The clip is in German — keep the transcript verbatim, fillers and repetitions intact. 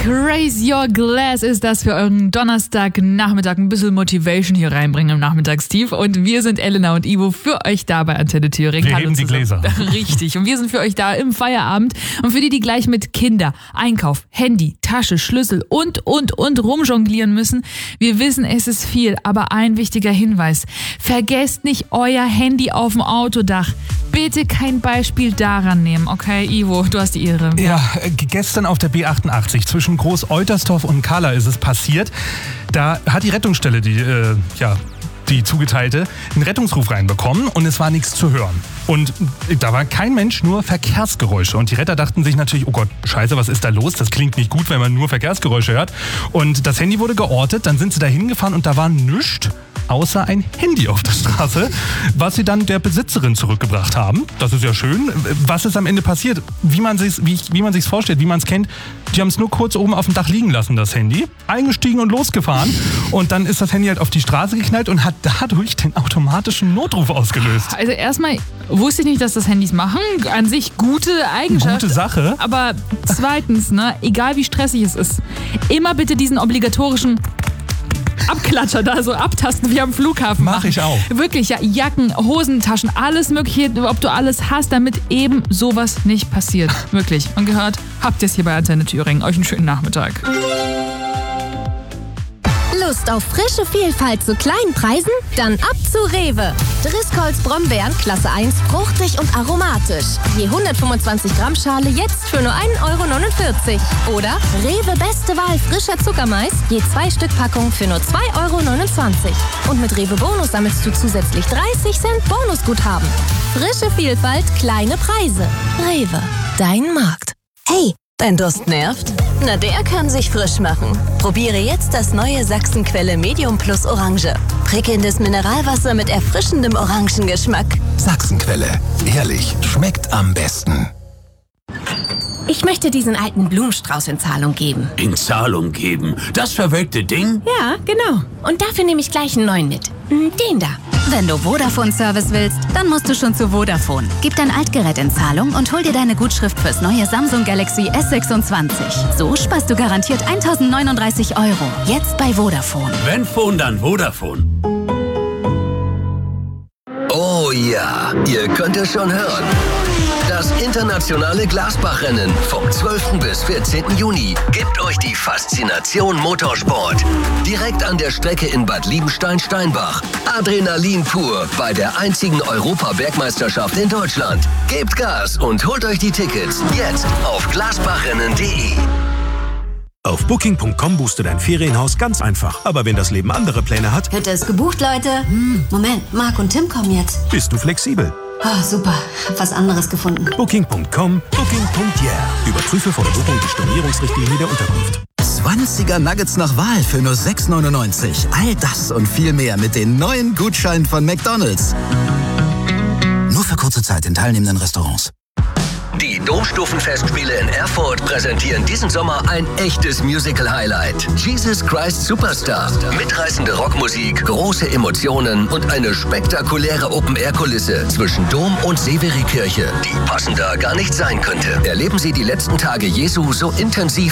Raise Your Glass ist das für euren Donnerstagnachmittag. Ein bisschen Motivation hier reinbringen im Nachmittagstief. Und wir sind Elena und Ivo für euch da bei Antenne Thüringen. Wir heben die Gläser. Richtig. Und wir sind für euch da im Feierabend. Und für die, die gleich mit Kinder, Einkauf, Handy, Tasche, Schlüssel und, und, und rumjonglieren müssen. Wir wissen, es ist viel. Aber ein wichtiger Hinweis. Vergesst nicht euer Handy auf dem Autodach. Bitte kein Beispiel daran nehmen, okay? Ivo, du hast die Ehre. Ja, äh, gestern auf der B achtundachtzig zwischen Groß-Euterstorf und Kala ist es passiert. Da hat die Rettungsstelle, die, äh, ja, die zugeteilte, einen Rettungsruf reinbekommen und es war nichts zu hören. Und da war kein Mensch, nur Verkehrsgeräusche. Und die Retter dachten sich natürlich, oh Gott, scheiße, was ist da los? Das klingt nicht gut, wenn man nur Verkehrsgeräusche hört. Und das Handy wurde geortet, dann sind sie da hingefahren und da war nichts außer ein Handy auf der Straße, was sie dann der Besitzerin zurückgebracht haben. Das ist ja schön. Was ist am Ende passiert? Wie man sich's, wie, wie man sich's vorstellt, wie man es kennt, die haben es nur kurz oben auf dem Dach liegen lassen, das Handy, eingestiegen und losgefahren. Und dann ist das Handy halt auf die Straße geknallt und hat dadurch den automatischen Notruf ausgelöst. Also erstmal wusste ich nicht, dass das Handys machen. An sich gute Eigenschaft. Gute Sache. Aber zweitens, ne, egal wie stressig es ist, immer bitte diesen obligatorischen Abklatscher da so abtasten wie am Flughafen. Mach ich auch. Wirklich, ja, Jacken, Hosentaschen, alles mögliche, ob du alles hast, damit eben sowas nicht passiert. Wirklich. Und gehört, habt ihr es hier bei Antenne Thüringen. Euch einen schönen Nachmittag. Lust auf frische Vielfalt zu kleinen Preisen? Dann ab zu Rewe. Driscolls Brombeeren Klasse eins, fruchtig und aromatisch. Je hundertfünfundzwanzig Gramm Schale jetzt für nur ein Euro neunundvierzig. Oder Rewe Beste Wahl frischer Zuckermais, je zwei Stück Packung für nur zwei Euro neunundzwanzig. Und mit Rewe Bonus sammelst du zusätzlich dreißig Cent Bonusguthaben. Frische Vielfalt, kleine Preise. Rewe, dein Markt. Hey, dein Durst nervt? Na, der kann sich frisch machen. Probiere jetzt das neue Sachsenquelle Medium Plus Orange. Prickelndes Mineralwasser mit erfrischendem Orangengeschmack. Sachsenquelle. Ehrlich, schmeckt am besten. Ich möchte diesen alten Blumenstrauß in Zahlung geben. In Zahlung geben? Das verwelkte Ding? Ja, genau. Und dafür nehme ich gleich einen neuen mit. Den da. Wenn du Vodafone-Service willst, dann musst du schon zu Vodafone. Gib dein Altgerät in Zahlung und hol dir deine Gutschrift fürs neue Samsung Galaxy S sechsundzwanzig. So sparst du garantiert eintausendneununddreißig Euro. Jetzt bei Vodafone. Wenn Phone, dann Vodafone. Oh ja, ihr könnt es schon hören. Das internationale Glasbach-Rennen vom zwölften bis vierzehnten Juni gibt euch die Faszination Motorsport. Direkt an der Strecke in Bad Liebenstein-Steinbach. Adrenalin pur bei der einzigen Europa-Bergmeisterschaft in Deutschland. Gebt Gas und holt euch die Tickets jetzt auf glasbachrennen punkt de. Auf Booking Punkt com buchst du dein Ferienhaus ganz einfach. Aber wenn das Leben andere Pläne hat, Wird es gebucht, Leute? Hm, Moment, Marc und Tim kommen jetzt. bist du flexibel. Oh, super, hab was anderes gefunden. Booking Punkt com, Booking Punkt yeah. Überprüfe vor der Buchung die Stornierungsrichtlinie der Unterkunft. zwanziger Nuggets nach Wahl für nur sechs neunundneunzig. All das und viel mehr mit den neuen Gutscheinen von McDonald's. Nur für kurze Zeit in teilnehmenden Restaurants. Die Domstufenfestspiele in Erfurt präsentieren diesen Sommer ein echtes Musical-Highlight. Jesus Christ Superstar. Mitreißende Rockmusik, große Emotionen und eine spektakuläre Open-Air-Kulisse zwischen Dom und Severikirche, die passender gar nicht sein könnte. Erleben Sie die letzten Tage Jesu so intensiv